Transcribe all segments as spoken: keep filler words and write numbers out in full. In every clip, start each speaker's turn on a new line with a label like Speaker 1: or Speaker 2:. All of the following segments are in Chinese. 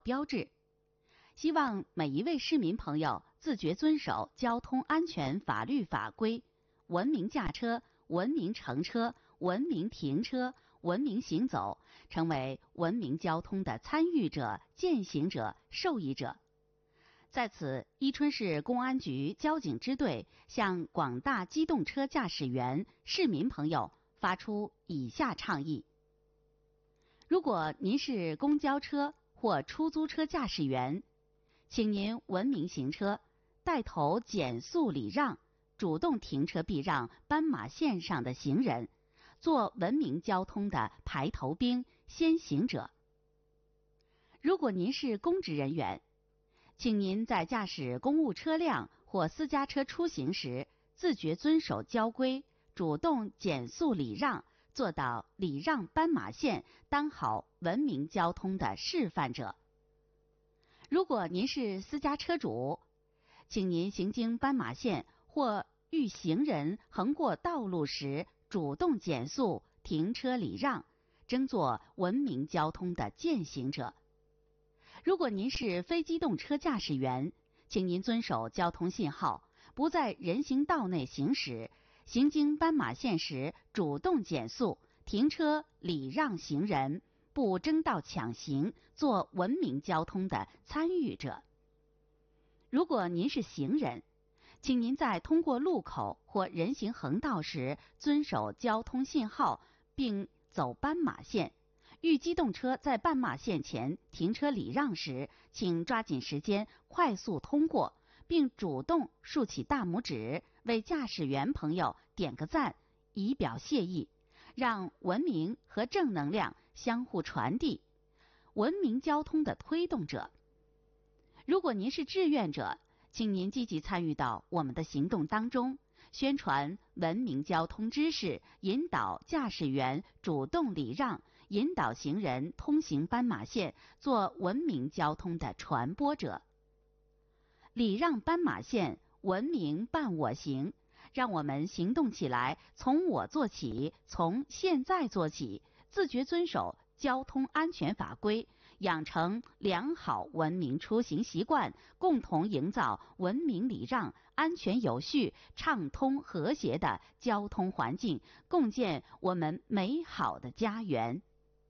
Speaker 1: 标志。希望每一位市民朋友自觉遵守交通安全法律法规，文明驾车、文明乘车、文明停车、文明行走，成为文明交通的参与者、践行者、受益者。在此，伊春市公安局交警支队向广大机动车驾驶员、市民朋友发出以下倡议：如果您是公交车或出租车驾驶员，请您文明行车，带头减速礼让，主动停车避让斑马线上的行人，做文明交通的排头兵、先行者。如果您是公职人员，请您在驾驶公务车辆或私家车出行时，自觉遵守交规，主动减速礼让，做到礼让斑马线，当好文明交通的示范者。如果您是私家车主，请您行经斑马线或遇行人横过道路时，主动减速、停车礼让，争做文明交通的践行者。如果您是非机动车驾驶员，请您遵守交通信号，不在人行道内行驶，行经斑马线时主动减速、停车礼让行人，不争道抢行，做文明交通的参与者。如果您是行人，请您在通过路口或人行横道时遵守交通信号，并走斑马线。遇机动车在斑马线前停车礼让时，请抓紧时间快速通过，并主动竖起大拇指，为驾驶员朋友点个赞，以表谢意，让文明和正能量相互传递，文明交通的推动者。如果您是志愿者，请您积极参与到我们的行动当中，宣传文明交通知识，引导驾驶员主动礼让，引导行人通行斑马线，做文明交通的传播者。礼让斑马线，文明伴我行，让我们行动起来，从我做起，从现在做起，自觉遵守交通安全法规，养成良好文明出行习惯，共同营造文明礼让、安全有序、畅通和谐的交通环境，共建我们美好的家园。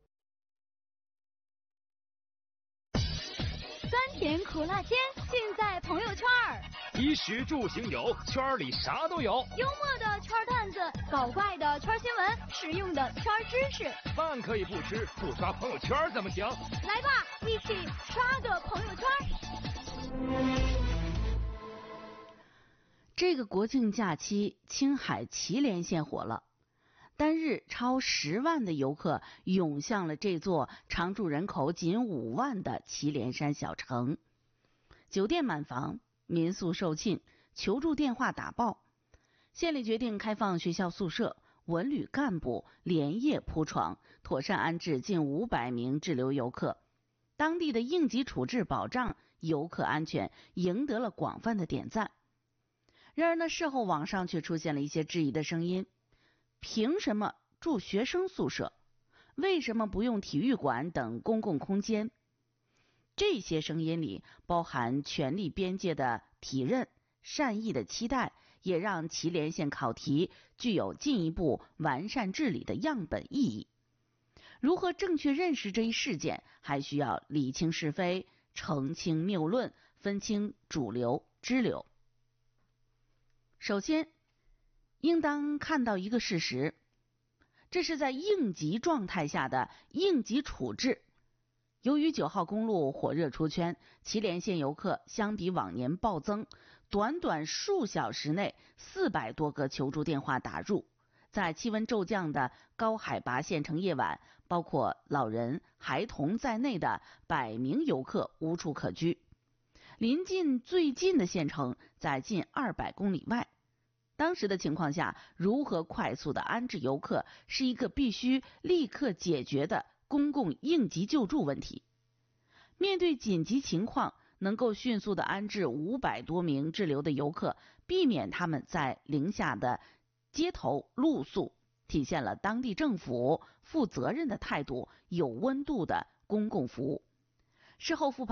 Speaker 2: 酸甜苦辣鲜，尽在朋友圈儿。
Speaker 3: 衣食住行有，圈里啥都有。
Speaker 2: 幽默的圈段子，搞怪的圈新闻，实用的圈知识。
Speaker 3: 饭可以不吃，不刷朋友圈怎么行？
Speaker 2: 来吧，一起刷个朋友圈。
Speaker 1: 这个国庆假期，青海祁连县火了。单日超十万的游客涌向了这座常住人口仅五万的祁连山小城，酒店满房，民宿售罄，求助电话打爆。县里决定开放学校宿舍，文旅干部连夜铺床，妥善安置近五百名滞留游客。当地的应急处置保障游客安全，赢得了广泛的点赞。然而呢，事后网上却出现了一些质疑的声音。凭什么住学生宿舍？为什么不用体育馆等公共空间？这些声音里包含权力边界的体认、善意的期待，也让祁连县考题具有进一步完善治理的样本意义。如何正确认识这一事件，还需要理清是非，澄清谬论，分清主流支流。首先，应当看到一个事实，这是在应急状态下的应急处置。由于九号公路火热出圈，祁连县游客相比往年暴增，短短数小时内四百多个求助电话打入。在气温骤降的高海拔县城夜晚，包括老人、孩童在内的百名游客无处可居。临近最近的县城在近二百公里外。当时的情况下，如何快速的安置游客是一个必须立刻解决的公共应急救助问题。面对紧急情况，能够迅速的安置五百多名滞留的游客，避免他们在零下的街头露宿，体现了当地政府负责任的态度，有温度的公共服务。 事后复